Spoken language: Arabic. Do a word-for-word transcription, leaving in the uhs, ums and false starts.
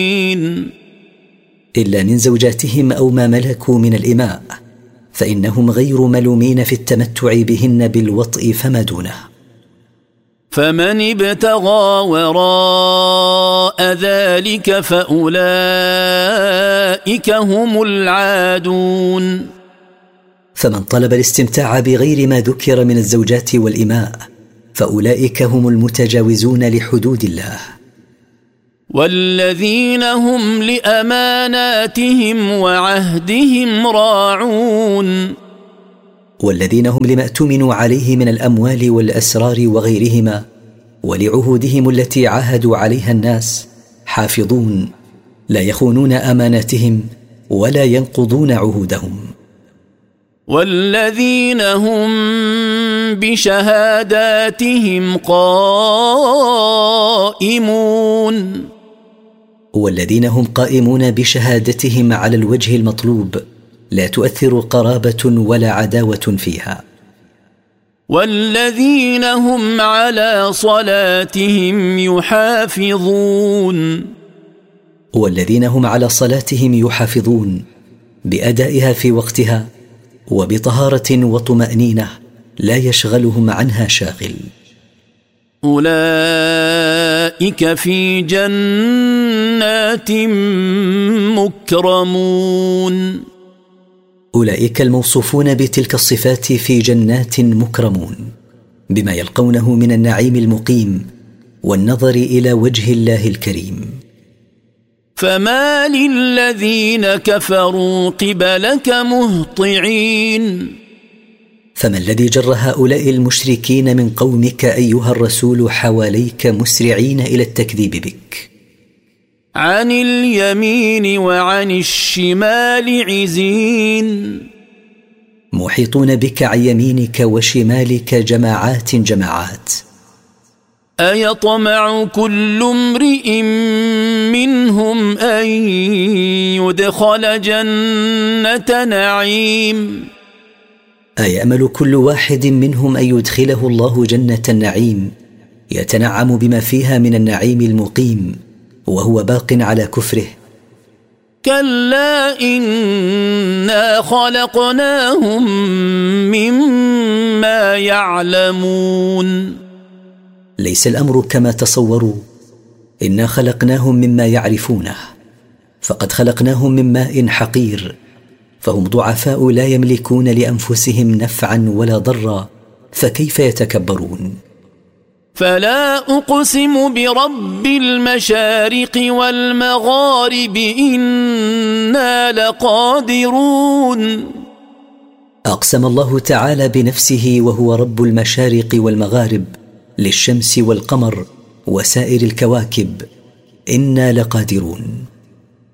إلا من زوجاتهم أو ما ملكوا من الإماء، فإنهم غير ملومين في التمتع بهن بالوطء فما دونه. فمن ابتغى وراء ذلك فأولئك هم العادون. فمن طلب الاستمتاع بغير ما ذكر من الزوجات والإماء فأولئك هم المتجاوزون لحدود الله. والذين هم لأماناتهم وعهدهم راعون. والذين هم لما اؤتمنوا عليه من الأموال والأسرار وغيرهما ولعهودهم التي عاهدوا عليها الناس حافظون، لا يخونون أماناتهم ولا ينقضون عهودهم. والذين هم بشهاداتهم قائمون. والذين هم قائمون بشهادتهم على الوجه المطلوب، لا تؤثر قرابة ولا عداوة فيها. والذين هم على صلاتهم يحافظون. والذين هم على صلاتهم يحافظون بأدائها في وقتها وبطهارة وطمأنينة لا يشغلهم عنها شاغل. أولئك في جنات مكرمون. أولئك الموصوفون بتلك الصفات في جنات مكرمون بما يلقونه من النعيم المقيم والنظر إلى وجه الله الكريم. فما للذين كفروا قبلك مهطعين. فما الذي جر هؤلاء المشركين من قومك أيها الرسول حواليك مسرعين إلى التكذيب بك؟ عن اليمين وعن الشمال عزين. محيطون بك عن يمينك وشمالك جماعات جماعات. أيطمع كل امرئ منهم أن يدخل جنة نعيم. أيأمل كل واحد منهم أن يدخله الله جنة النعيم يتنعم بما فيها من النعيم المقيم وهو باق على كفره؟ كلا إنا خلقناهم مما يعلمون. ليس الأمر كما تصوروا، إنا خلقناهم مما يعرفونه، فقد خلقناهم من ماء حقير، فهم ضعفاء لا يملكون لأنفسهم نفعا ولا ضرا، فكيف يتكبرون؟ فلا أقسم برب المشارق والمغارب إنا لقادرون. أقسم الله تعالى بنفسه وهو رب المشارق والمغارب للشمس والقمر وسائر الكواكب، إنا لقادرون.